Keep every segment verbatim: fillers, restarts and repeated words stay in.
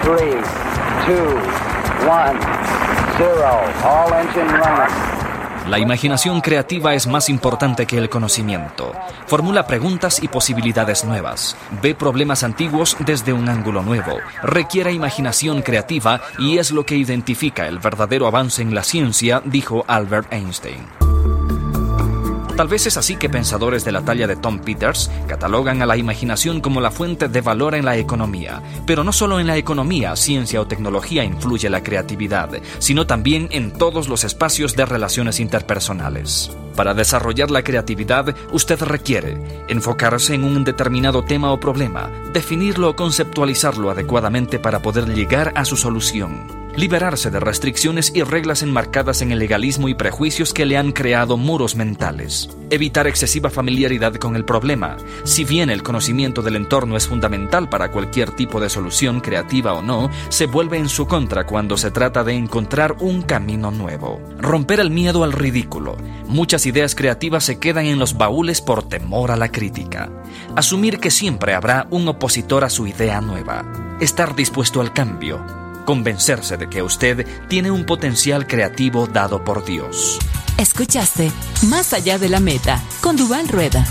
three, two, one, zero. All engine running. La imaginación creativa es más importante que el conocimiento. Formula preguntas y posibilidades nuevas. Ve problemas antiguos desde un ángulo nuevo. Requiere imaginación creativa y es lo que identifica el verdadero avance en la ciencia, dijo Albert Einstein. Tal vez es así que pensadores de la talla de Tom Peters catalogan a la imaginación como la fuente de valor en la economía. Pero no solo en la economía, ciencia o tecnología influye la creatividad, sino también en todos los espacios de relaciones interpersonales. Para desarrollar la creatividad, usted requiere enfocarse en un determinado tema o problema, definirlo o conceptualizarlo adecuadamente para poder llegar a su solución. Liberarse de restricciones y reglas enmarcadas en el legalismo y prejuicios que le han creado muros mentales. Evitar excesiva familiaridad con el problema. Si bien el conocimiento del entorno es fundamental para cualquier tipo de solución, creativa o no, se vuelve en su contra cuando se trata de encontrar un camino nuevo. Romper el miedo al ridículo. Muchas ideas creativas se quedan en los baúles por temor a la crítica. Asumir que siempre habrá un opositor a su idea nueva. Estar dispuesto al cambio. Convencerse de que usted tiene un potencial creativo dado por Dios. Escuchaste Más allá de la meta con Duvall Rueda.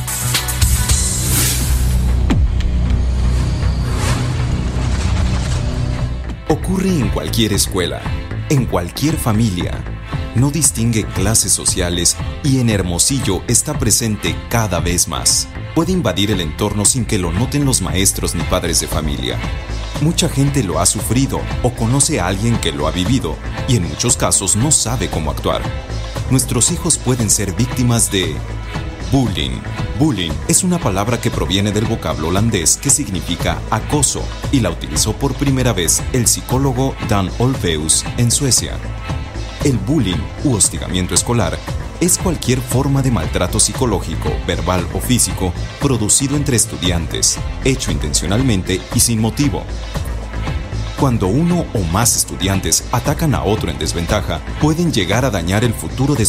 Ocurre en cualquier escuela, en cualquier familia. No distingue clases sociales y en Hermosillo está presente cada vez más. Puede invadir el entorno sin que lo noten los maestros ni padres de familia. Mucha gente lo ha sufrido o conoce a alguien que lo ha vivido y en muchos casos no sabe cómo actuar. Nuestros hijos pueden ser víctimas de bullying. Bullying es una palabra que proviene del vocablo holandés que significa acoso y la utilizó por primera vez el psicólogo Dan Olweus en Suecia. El bullying u hostigamiento escolar es cualquier forma de maltrato psicológico, verbal o físico producido entre estudiantes, hecho intencionalmente y sin motivo. Cuando uno o más estudiantes atacan a otro en desventaja, pueden llegar a dañar el futuro de